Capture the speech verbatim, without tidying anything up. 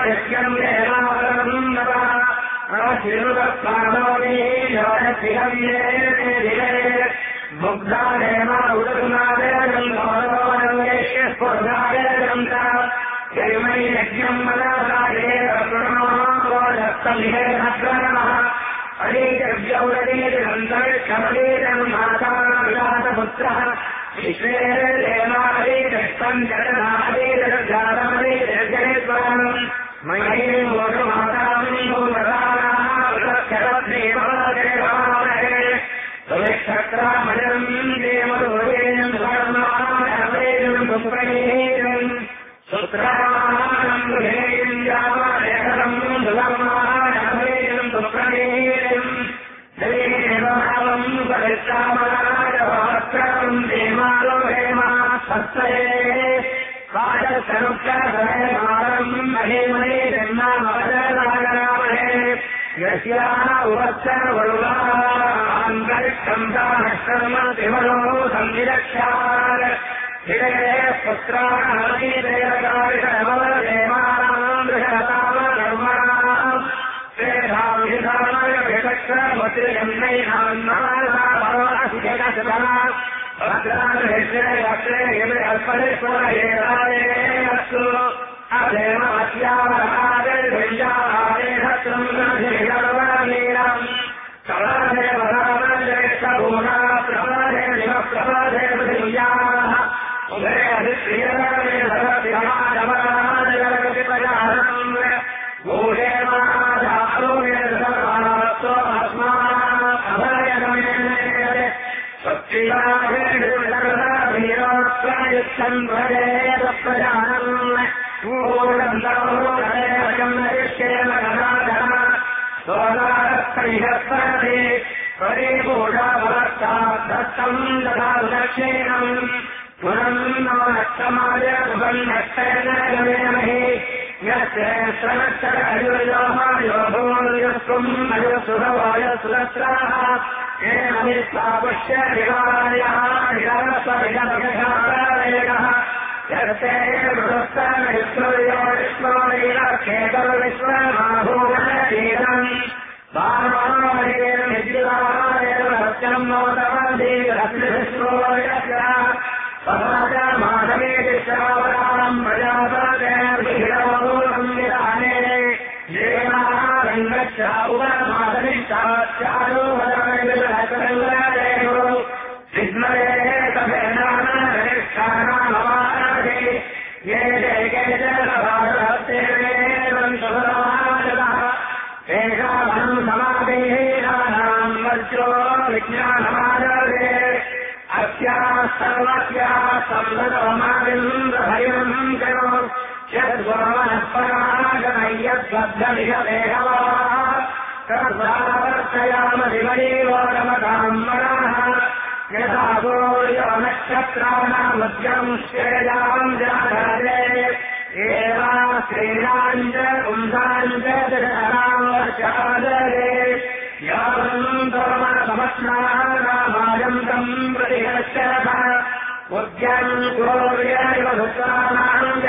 यज्ञम् देवावरम् नवः मुग्धादेव उदुनादेवम् स्फुर्धादेवम् जयमयि यज्ञम् मदासादेवः अरीतव्यौरदीतन्तरिक्षमदीतम् माता विलासपुत्रः विश्वेदेवादीतम् जगन्नादीतजातमदीतजनेश्वरम् मयि मोटमाताम् क्षत्रामजम् देवदोरेण धर्माणवेदम् सुप्रणीतम् सुत्राणम् गृहेयम् जामायकरम् धर्माणवेदम् सुप्रणीतम् देवभावम् परिश्रामराजवात्रम् देवालो हेमा सत्सये काजसनुक्षरम् महेमहे जन्मामवदरागरामहे यस्याः उवत्सरवरुवान्तरिक्षम् दानश्रम त्रिवरो संविरक्षार हिरे पुत्राणीदेवकारिषमवदेवानाम् दृशतामकर्मणाम् श्रेधाभिधानयक्षमतिर्यन्नैनान्नासिजगसदा भद्रान्विश्रे अल्परेश्वरेरायेऽस्तु अदेवत्यावरादेर्भिञ्जादेहत्रम् प्रभाधे वरामज्येष्ठभूना प्रभाधे दिवप्रभाधे पृथिव्याः उभे अधिप्रियमे धरतिहमाधवराजगतिपजानम् भूषे माधारोमेर्धर्मात्तो अस्माभयगमे सत्याहेणुलगवीरोत्प्रयुक्तम् भजे तत्प्रजानम् पूर्णन्तरोदयम् नरिष्येम गणाधः सोदारस्तैहस्पति परिपूषाभवत्ताद्धस्तम् दधा दक्षिणम् पुनम् नो नष्टमाय सुबन्धष्टेन गमेमहि यस्य श्रवश्चरयुर्योहायो भूर्यस्त्वम् अयुसुभवायसुरस्राः येन विश्वापुष्य विवार्यः विरस्वविदभ्यः यस्ते मृतस्तमिश्वर्यो विश्वमैरक्षेतर्विश्वमाभूवनशीलम् बाणोर्निर्विद्युदारेव सत्यम् नोतमदीरस्विश्वोयस्य समाजमाधवेति श्रावणाम् प्रजापतेर्भिरवूलम् विधाने देवारङ्गच्चा उपमादनिष्ठाचारोहरणविलहतरङ्गदेवो विस्मरे तभेनानरिष्ठानामवादे ये जयके जनभारतेवेवम् शुभराजतः तेषामहम् समादेहीनानाम् वर्जो विज्ञानमादरे अस्याः सर्वस्याः संसदोमाविन्द्रभयम् करो यद्गोमनःपरागमय्यद्बद्धमिषदेहवाः तद्वावर्तयाम शिवजीवोगमताम् मनाः यथा गोर्यो नक्षत्राणामुद्यम् श्रेयाम् जाधरे एवा श्रीणाम् च पुंसाम् च दशराम् वर्षादरे यावम् धर्मसमस्नानामायम् तम् प्रतिहर्षः उद्यम् गोर्यैव भूतानाम्